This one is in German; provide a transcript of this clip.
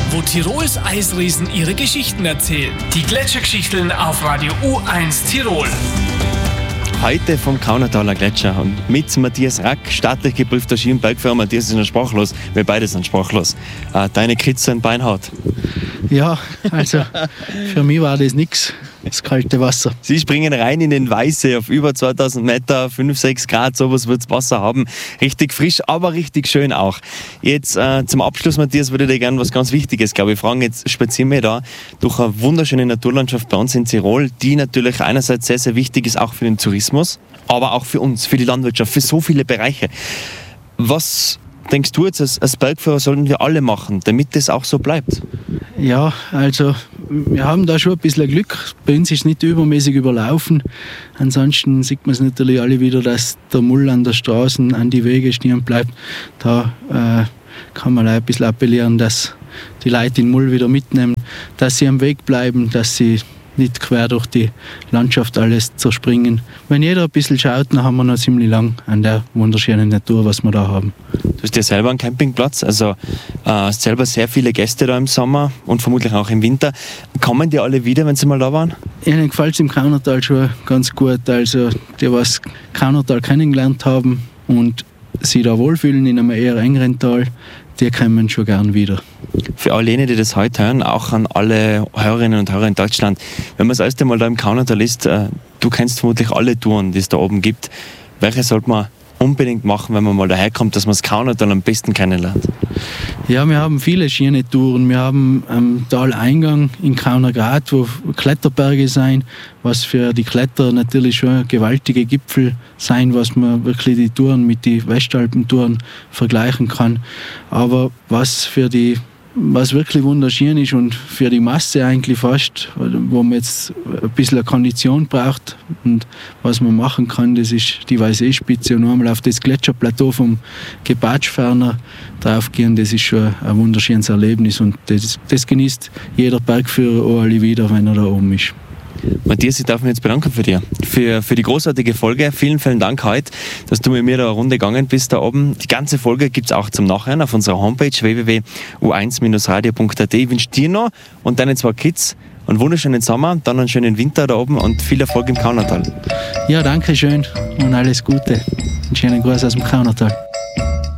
wo Tirols Eisriesen ihre Geschichten erzählen. Die Gletschergeschichten auf Radio U1 Tirol. Heute vom Kaunertaler Gletscher und mit Matthias Rack, staatlich geprüfter Ski- und Bergfahrer. Matthias ist noch sprachlos, wir beide sind sprachlos. Deine Kids sind beinhart. Ja, also für mich war das nichts, das kalte Wasser. Sie springen rein in den Weiße auf über 2000 Meter, 5, 6 Grad, sowas wird das Wasser haben. Richtig frisch, aber richtig schön auch. Jetzt zum Abschluss, Matthias, würde ich dir gerne was ganz Wichtiges, glaube ich, fragen. Jetzt spazieren wir da durch eine wunderschöne Naturlandschaft bei uns in Tirol, die natürlich einerseits sehr, sehr wichtig ist, auch für den Tourismus, aber auch für uns, für die Landwirtschaft, für so viele Bereiche. Was denkst du jetzt, als Bergführer sollten wir alle machen, damit das auch so bleibt? Ja, also wir haben da schon ein bisschen Glück. Bei uns ist es nicht übermäßig überlaufen. Ansonsten sieht man es natürlich alle wieder, dass der Müll an der Straße, an die Wege stehen bleibt. Da kann man auch ein bisschen appellieren, dass die Leute den Müll wieder mitnehmen, dass sie am Weg bleiben, dass sie nicht quer durch die Landschaft alles zerspringen. Wenn jeder ein bisschen schaut, dann haben wir noch ziemlich lang an der wunderschönen Natur, was wir da haben. Du hast ja selber einen Campingplatz, also hast selber sehr viele Gäste da im Sommer und vermutlich auch im Winter. Kommen die alle wieder, wenn sie mal da waren? Ihnen gefällt es im Kaunertal schon ganz gut. Also die, was Kaunertal kennengelernt haben und sich da wohlfühlen in einem eher engeren Tal, die kommen schon gern wieder. Für alle jene, die das heute hören, auch an alle Hörerinnen und Hörer in Deutschland, wenn man das erste Mal da im Kaunertal ist, du kennst vermutlich alle Touren, die es da oben gibt. Welche sollte man unbedingt machen, wenn man mal daherkommt, dass man das Kaunertal am besten kennenlernt? Ja, wir haben viele schöne Touren. Wir haben am Taleingang in Kaunergrat, wo Kletterberge sein, was für die Kletterer natürlich schon gewaltige Gipfel sein, was man wirklich die Touren mit den Westalpentouren vergleichen kann. Aber was wirklich wunderschön ist und für die Masse eigentlich fast, wo man jetzt ein bisschen eine Kondition braucht und was man machen kann, das ist die Weiße-Spitze und einmal auf das Gletscherplateau vom Gepatschferner draufgehen, das ist schon ein wunderschönes Erlebnis und das genießt jeder Bergführer auch alle wieder, wenn er da oben ist. Matthias, ich darf mich jetzt bedanken für dir, für die großartige Folge. Vielen, vielen Dank heute, dass du mit mir da eine Runde gegangen bist da oben. Die ganze Folge gibt es auch zum Nachhören auf unserer Homepage www.u1-radio.at. Ich wünsche dir noch und deinen 2 Kids einen wunderschönen Sommer, dann einen schönen Winter da oben und viel Erfolg im Kaunertal. Ja, danke schön und alles Gute. Einen schönen Gruß aus dem Kaunertal.